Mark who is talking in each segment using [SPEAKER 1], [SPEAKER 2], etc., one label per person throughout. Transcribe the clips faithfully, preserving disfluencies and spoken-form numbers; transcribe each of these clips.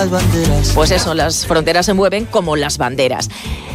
[SPEAKER 1] las banderas.
[SPEAKER 2] Pues eso, las fronteras se mueven como las banderas.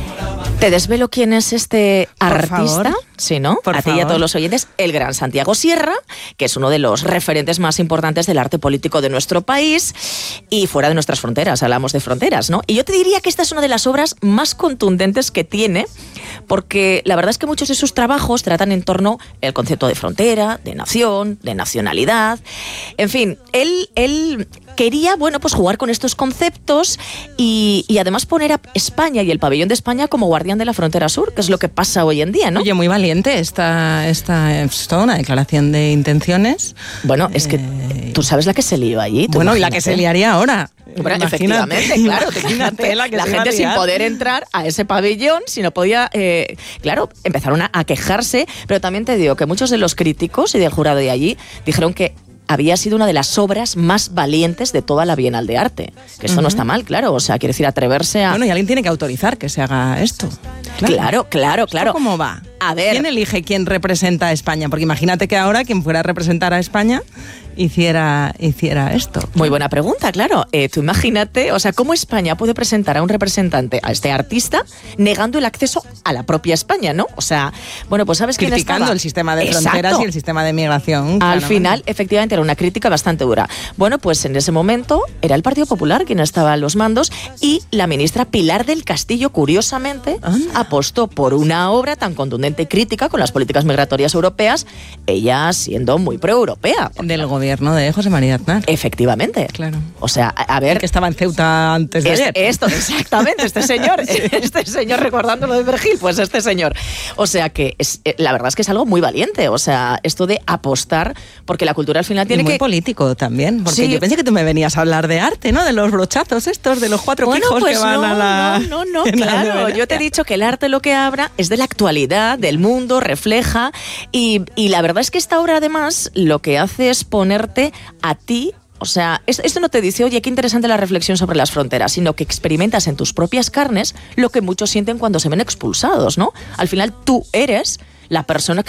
[SPEAKER 2] ¿Te desvelo quién es este
[SPEAKER 3] Por
[SPEAKER 2] artista?
[SPEAKER 3] favor.
[SPEAKER 2] Sí, ¿no?
[SPEAKER 3] Por
[SPEAKER 2] a ti y a
[SPEAKER 3] favor.
[SPEAKER 2] todos los oyentes, el gran Santiago Sierra, que es uno de los referentes más importantes del arte político de nuestro país y fuera de nuestras fronteras, hablamos de fronteras, ¿no? Y yo te diría que esta es una de las obras más contundentes que tiene, porque la verdad es que muchos de sus trabajos tratan en torno al concepto de frontera, de nación, de nacionalidad. En fin, él, él quería, bueno, pues jugar con estos conceptos y, y además poner a España y el pabellón de España como guardián de la frontera sur, que es lo que pasa hoy en día, ¿no?
[SPEAKER 3] Oye, muy valiente esta, esta es toda una declaración de intenciones.
[SPEAKER 2] Bueno, es que
[SPEAKER 3] Eh,
[SPEAKER 2] tú sabes la que se lió allí. tú
[SPEAKER 3] Bueno, y la que
[SPEAKER 2] imagínate.
[SPEAKER 3] se liaría ahora.
[SPEAKER 2] Bueno,
[SPEAKER 3] Imagínate,
[SPEAKER 2] efectivamente, claro, tú
[SPEAKER 3] imagínate
[SPEAKER 2] imagínate,
[SPEAKER 3] la que
[SPEAKER 2] la
[SPEAKER 3] se iba a
[SPEAKER 2] gente sin
[SPEAKER 3] liar.
[SPEAKER 2] poder entrar a ese pabellón, si no podía, eh, claro, empezaron a, a quejarse, pero también te digo que muchos de los críticos y del jurado de allí dijeron que había sido una de las obras más valientes de toda la Bienal de Arte. Que esto uh-huh. no está mal, claro, o sea, quiere decir atreverse a...
[SPEAKER 3] Bueno, y alguien tiene que autorizar que se haga esto.
[SPEAKER 2] Claro, claro, claro.
[SPEAKER 3] ¿Cómo va?
[SPEAKER 2] A ver...
[SPEAKER 3] ¿Quién elige quién representa a España? Porque imagínate que ahora quien fuera a representar a España hiciera, hiciera esto.
[SPEAKER 2] Muy buena pregunta, claro. Eh, tú imagínate, o sea, ¿cómo España puede presentar a un representante, a este artista, negando el acceso a la propia España, ¿no? O sea, bueno, pues ¿sabes quién
[SPEAKER 3] criticando
[SPEAKER 2] estaba?
[SPEAKER 3] el sistema de
[SPEAKER 2] Exacto.
[SPEAKER 3] fronteras y el sistema de migración.
[SPEAKER 2] Al
[SPEAKER 3] claramente.
[SPEAKER 2] final, efectivamente, era una crítica bastante dura. Bueno, pues en ese momento era el Partido Popular quien estaba a los mandos y la ministra Pilar del Castillo, curiosamente,
[SPEAKER 3] Anda.
[SPEAKER 2] apostó por una obra tan contundente y crítica con las políticas migratorias europeas, ella siendo muy pro-europea.
[SPEAKER 3] Del gobierno de José María Aznar.
[SPEAKER 2] Efectivamente.
[SPEAKER 3] Claro.
[SPEAKER 2] O sea, a, a ver...
[SPEAKER 3] El que estaba en Ceuta antes de
[SPEAKER 2] Es,
[SPEAKER 3] ayer.
[SPEAKER 2] esto, exactamente, este señor, sí. este señor recordando lo de Vergil, pues este señor. O sea que es, la verdad es que es algo muy valiente, o sea, esto de apostar, porque la cultura al final tiene
[SPEAKER 3] y muy
[SPEAKER 2] que...
[SPEAKER 3] político también, porque
[SPEAKER 2] Sí.
[SPEAKER 3] yo pensé que tú me venías a hablar de arte, ¿no? De los brochazos estos, de los cuatro
[SPEAKER 2] Bueno,
[SPEAKER 3] pijos
[SPEAKER 2] pues
[SPEAKER 3] que van
[SPEAKER 2] no,
[SPEAKER 3] a la...
[SPEAKER 2] no, no, no,
[SPEAKER 3] en la
[SPEAKER 2] claro,
[SPEAKER 3] novela.
[SPEAKER 2] yo te he dicho que el arte lo que habla es de la actualidad, del mundo, refleja, y, y la verdad es que esta obra además lo que hace es ponerte a ti. O sea, esto no te dice, oye, qué interesante la reflexión sobre las fronteras, sino que experimentas en tus propias carnes lo que muchos sienten cuando se ven expulsados, ¿no? Al final tú eres la persona que